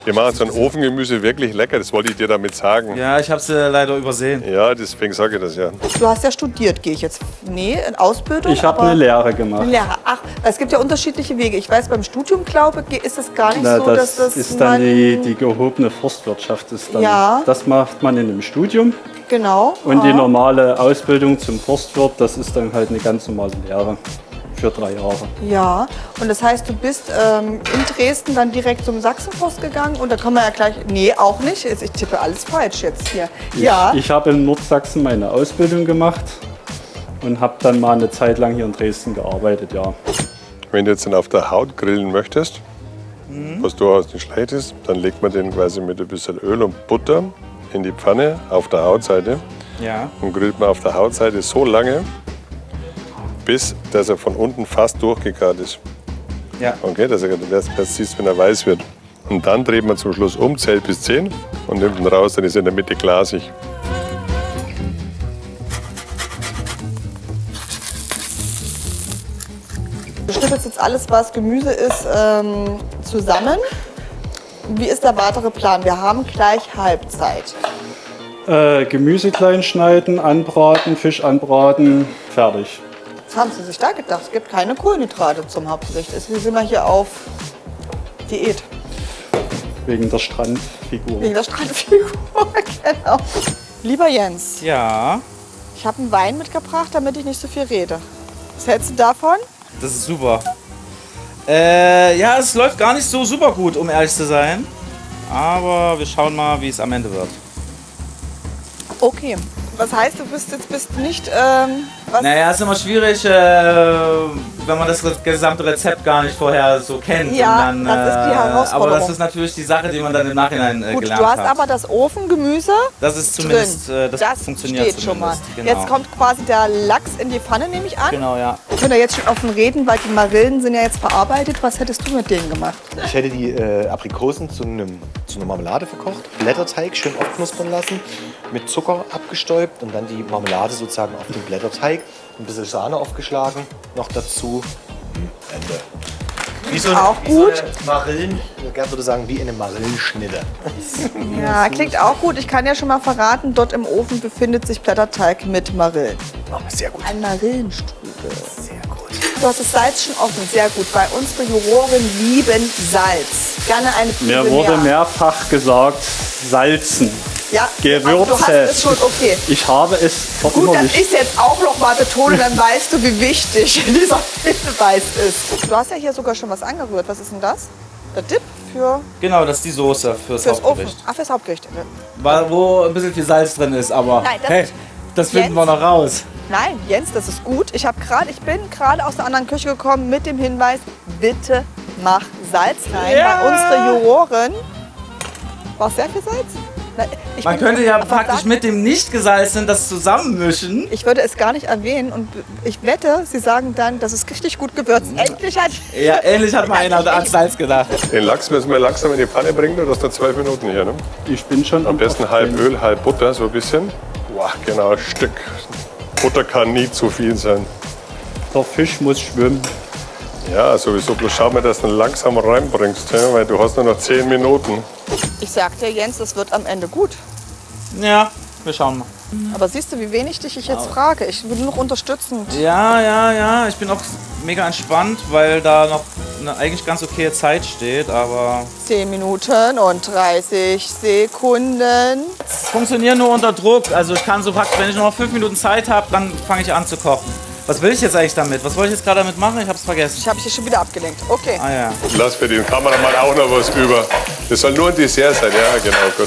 Wir machen so ein Ofengemüse wirklich lecker, das wollte ich dir damit sagen. Ja, ich habe es leider übersehen. Ja, deswegen sage ich das ja. Du hast ja studiert, gehe ich jetzt? Nee, in Ausbildung? Ich habe eine Lehre gemacht. Eine Lehre. Ach, es gibt ja unterschiedliche Wege. Ich weiß, beim Studium, glaube ich, ist es gar nicht so, dass das ist dann die gehobene Forstwirtschaft. Ist dann, ja. Das macht man in einem Studium. Genau. Und die normale Ausbildung zum Forstwirt, das ist dann halt eine ganz normale Lehre. Für 3 Jahre. Ja, und das heißt, du bist in Dresden dann direkt zum Sachsenforst gegangen und da kommen wir ja gleich, nee, auch nicht, ich tippe alles falsch jetzt hier. Ich habe in Nordsachsen meine Ausbildung gemacht und habe dann mal eine Zeit lang hier in Dresden gearbeitet, ja. Wenn du jetzt dann auf der Haut grillen möchtest, was durchaus nicht schlecht ist, dann legt man den quasi mit ein bisschen Öl und Butter in die Pfanne auf der Hautseite und grillt man auf der Hautseite so lange, bis dass er von unten fast durchgegart ist. Ja. Okay, dass er erst siehst, wenn er weiß wird. Und dann dreht man zum Schluss um, zählt bis 10 und nimmt ihn raus, dann ist er in der Mitte glasig. Du schnippelst jetzt alles, was Gemüse ist, zusammen. Wie ist der weitere Plan? Wir haben gleich Halbzeit. Gemüse klein schneiden, anbraten, Fisch anbraten, fertig. Was haben Sie sich da gedacht? Es gibt keine Kohlenhydrate zum Hauptgericht. Wir sind mal hier auf Diät. Wegen der Strandfigur. Wegen der Strandfigur, genau. Lieber Jens, Ja, ich habe einen Wein mitgebracht, damit ich nicht so viel rede. Was hältst du davon? das ist super. Ja, es läuft gar nicht so super gut, um ehrlich zu sein. Aber wir schauen mal, wie es am Ende wird. Okay. Was heißt, du bist nicht... was? Naja, es ist immer schwierig, wenn man das gesamte Rezept gar nicht vorher so kennt. Ja, und dann, das ist die Herausforderung. Aber das ist natürlich die Sache, die man dann im Nachhinein Gut, gelernt du hast hat. aber das Ofengemüse Das ist zumindest, drin. das funktioniert steht schon mal. zumindest. Genau. Jetzt kommt quasi der Lachs in die Pfanne, nehme ich an. Genau, ja. Wir können ja jetzt schon offen reden, weil die Marillen sind ja jetzt verarbeitet. Was hättest du mit denen gemacht? Ich hätte die Aprikosen zu einer Marmelade verkocht, Blätterteig schön aufknuspern lassen, mit Zucker abgestäubt und dann die Marmelade sozusagen auf den Blätterteig, ein bisschen Sahne aufgeschlagen, noch dazu Ende. Wie so Auch gut. So eine Marillen, Gerd würde sagen, wie eine Marillenschnitte. Ja, klingt auch gut. Ich kann ja schon mal verraten, dort im Ofen befindet sich Blätterteig mit Marillen. Oh, sehr gut. Ein Marillenstrudel. Sehr gut. Du hast das Salz schon offen, sehr gut. Weil unsere Juroren lieben Salz. Gerne eine Prise Mir wurde mehr. mehrfach gesagt, salzen. Ja, Gewürze. aber du hast es schon, okay. Ich habe es Gut, dass verinnerlicht. ich es jetzt auch noch mal betone, dann weißt du, wie wichtig dieser Hinweis ist. Du hast ja hier sogar schon was angerührt. Was ist denn das? Der Dip für Genau, das ist die Soße fürs fürs Ofen. Hauptgericht. Ach, fürs Hauptgericht. Wo ein bisschen viel Salz drin ist, aber Nein, das hey, ist- das finden Jens? wir noch raus. Nein, Jens, das ist gut. Ich bin gerade aus der anderen Küche gekommen mit dem Hinweis, bitte mach Salz rein. Ja. Bei unsere Juroren war sehr viel Salz. Na, Man könnte ja praktisch mit dem nicht gesalzenen das zusammenmischen. Ich würde es gar nicht erwähnen und ich wette, Sie sagen dann, das ist richtig gut gewürzt. Endlich hat... Ja, ähnlich hat mal einer an Salz gedacht. Den Lachs müssen wir langsam in die Pfanne bringen, du hast noch 12 Minuten hier. Ne? Ich bin schon Am besten halb Öl, halb Butter, so ein bisschen. Boah, genau, ein Stück. Butter kann nie zu viel sein. Der Fisch muss schwimmen. Ja, sowieso. Bloß schau mal, dass du ihn langsam reinbringst, ja? Weil du hast nur noch 10 Minuten. Ich sag dir, Jens, das wird am Ende gut. Ja, wir schauen mal. Aber siehst du, wie wenig dich ich jetzt frage? Ich will nur noch unterstützend. Ja. Ich bin auch mega entspannt, weil da noch eine eigentlich ganz okaye Zeit steht, aber 10 Minuten und 30 Sekunden. funktionieren nur unter Druck. Also ich kann so praktisch, wenn ich noch 5 Minuten Zeit habe, dann fange ich an zu kochen. Was will ich jetzt eigentlich damit? Was wollte ich jetzt gerade damit machen? Ich habe es vergessen. Ich habe dich schon wieder abgelenkt. Okay. Ah ja. Lass für den Kameramann auch noch was über. Das soll nur ein Dessert sein, ja, genau, gut.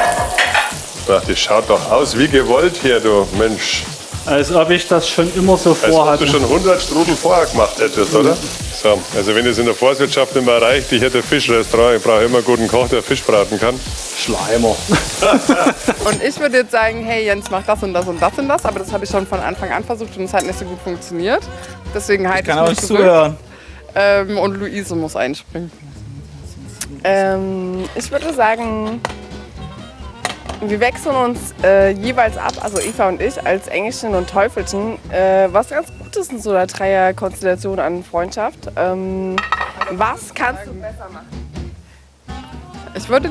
Ach, das schaut doch aus wie gewollt hier, du Mensch. Als ob ich das schon immer so Als ob vorhatte. du schon 100 Strudel vorher gemacht hättest, oder? So, also wenn es in der Forstwirtschaft immer erreicht, ich hätte ein Fischrestaurant, ich brauche immer einen guten Koch, der Fisch braten kann. Schleimer. Und ich würde jetzt sagen, hey Jens, mach das und das und das und das. Aber das habe ich schon von Anfang an versucht und es hat nicht so gut funktioniert. Deswegen halte Ich kann ich auch mich nicht zurück. zuhören. Und Luise muss einspringen. Ich würde sagen, wir wechseln uns jeweils ab, also Eva und ich, als Engelchen und Teufelchen, was ganz gut ist in so einer Dreierkonstellation an Freundschaft. Was kannst du besser machen? Ich würde